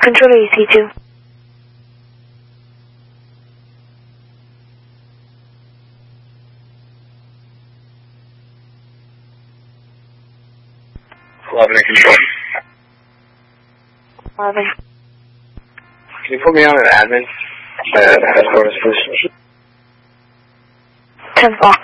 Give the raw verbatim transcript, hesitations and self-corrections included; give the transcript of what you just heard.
Controller E C two. eleven in control. eleven. Can you put me on an admin? Uh, headquarters, please. ten four.